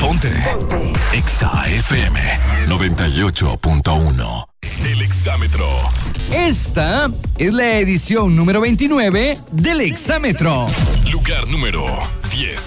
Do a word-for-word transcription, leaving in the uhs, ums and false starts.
Ponte. Exa F M noventa y ocho punto uno. El Exámetro. Esta es la edición número veintinueve del Exámetro. Lugar número diez.